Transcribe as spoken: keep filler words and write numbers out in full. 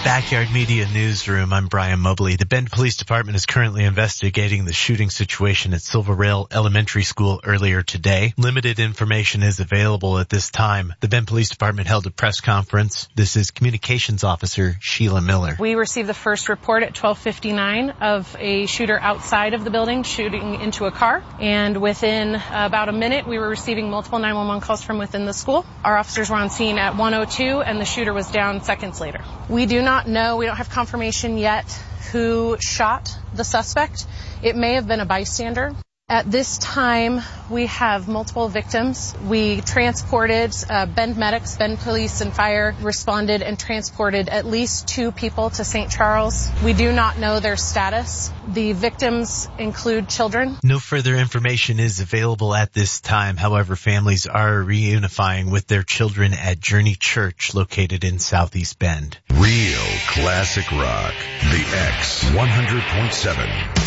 Backyard Media Newsroom, I'm Brian Mobley. The Bend Police Department is currently investigating the shooting situation at Silver Rail Elementary School earlier today. Limited information is available at this time. The Bend Police Department held a press conference. This is Communications Officer Sheila Miller. We received the first report at twelve fifty-nine of a shooter outside of the building shooting into a car. And within about a minute, we were receiving multiple nine one one calls from within the school. Our officers were on scene at one oh two, and the shooter was down seconds later. We do not know, we don't have confirmation yet who shot the suspect. It may have been a bystander. At this time, we have multiple victims. We transported, uh, Bend medics, Bend police and fire responded and transported at least two people to Saint Charles. We do not know their status. The victims include children. No further information is available at this time. However, families are reunifying with their children at Journey Church located in Southeast Bend. Real classic rock. The X one hundred point seven.